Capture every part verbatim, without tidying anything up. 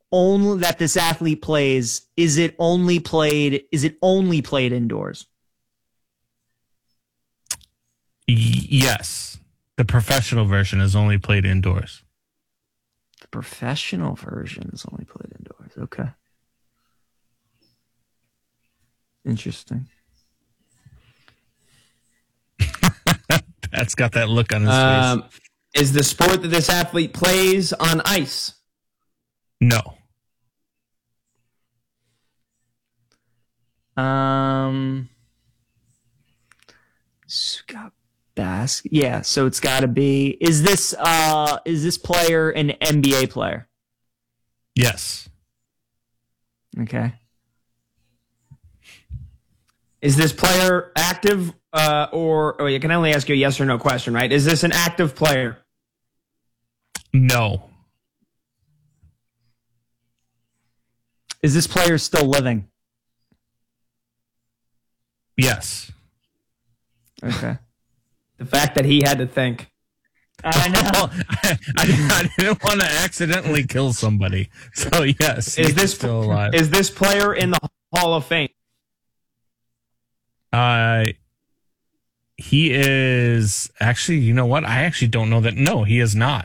only that this athlete plays, is it only played is it only played indoors? Y- yes. The professional version is only played indoors. The professional version is only played indoors. Okay. Interesting. Pat's got that look on his Um, face. is the sport that this athlete plays on ice? No. Um, it's got bas- Yeah, so it's got to be. Is this uh is this player an N B A player? Yes. Okay. Is this player active, uh, or oh, you can only ask you a yes or no question, right? Is this an active player? No. Is this player still living? Yes. Okay. The fact that he had to think. I know. I, I, I didn't want to accidentally kill somebody. So, yes. Is he's this still alive? Is this player in the Hall of Fame? Uh, he is actually, you know what? I actually don't know that. No, he is not.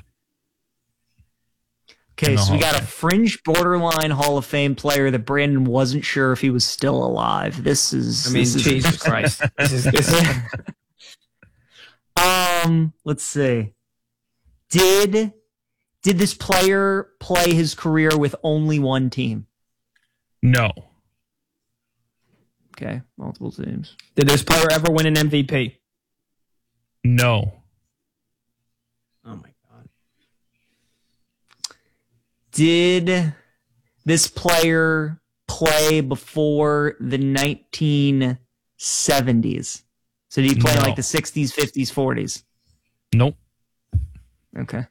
Okay, the so we Hall of got a fringe borderline Hall of Fame player that Brandon wasn't sure if he was still alive. This is I mean, this is Jesus Christ. This is, this is, Um, let's see. Did did this player play his career with only one team? No. Okay, multiple teams. did this player ever win an M V P? No. Oh, my God. Did this player play before the nineteen seventies? So did he play in No. like the sixties, fifties, forties? Nope. Okay.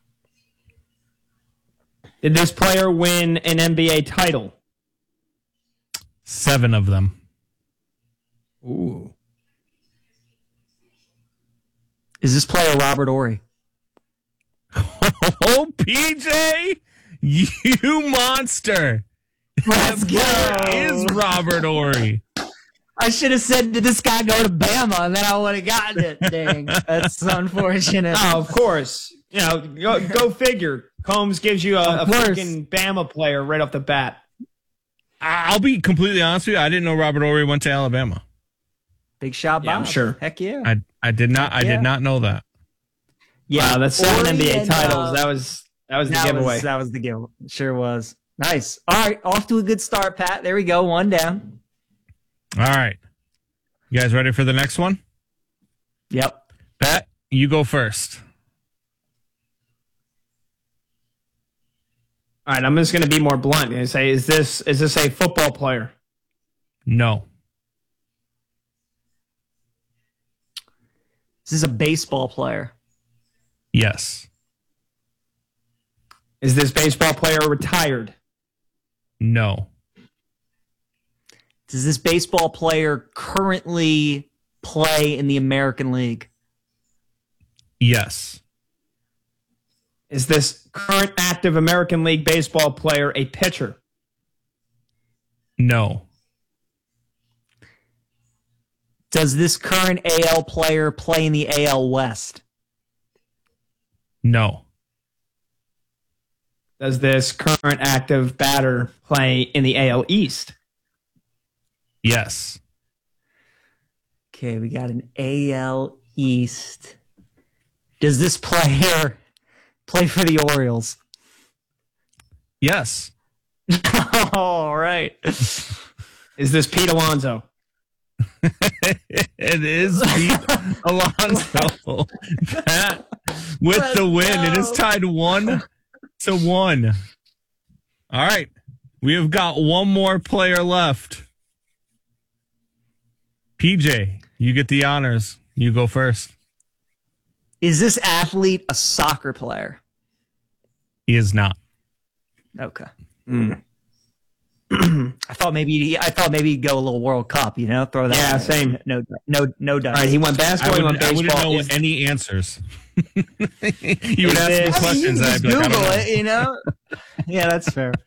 Did this player win an N B A title? Seven of them. Ooh. Is this player Robert Horry? Oh, P J, you monster! Let's That is Robert Horry. I should have said, did this guy go to Bama? And then I would have gotten it. Dang. That's unfortunate. Oh, of course. You know, go, go figure. Combs gives you a, a Of course. freaking Bama player right off the bat. I'll be completely honest with you. I didn't know Robert Horry went to Alabama. Big shot, Yeah, I'm Bob. sure. Heck yeah. I I did not. I Yeah. did not know that. yeah, Wow, that's seven Horry N B A and, titles. uh, that was that was the that giveaway. Was, that was the giveaway. Sure was. Nice. All right, off to a good start, Pat. There we go. One down. All right. You guys ready for the next one? Yep. Pat, you go first. All right, I'm just going to be more blunt and say, is this is this a football player? No. This is a baseball player. Yes. Is this baseball player retired? No. Does this baseball player currently play in the American League? Yes. Is this current active American League baseball player a pitcher? No. Does this current A L player play in the A L West? No. Does this current active batter play in the A L East? Yes. Okay, we got an A L East. Does this player play for the Orioles? Yes. All right. Is this Pete Alonso? It is Pete Alonso. Pat with Let's the win. It is go. tied one to one. All right. We have got one more player left. P J, you get the honors. You go first. Is this athlete a soccer player? He is not. Okay. I thought maybe I thought maybe he'd go a little World Cup, you know, throw that. Yeah, in. same. No, no, no. Done. All right, he went I, basketball, he would, went I wouldn't baseball. know Is- any answers. you would Is ask me this- questions. I mean, you and can I'd just be like, I Google don't know. it, you know. Yeah, that's fair.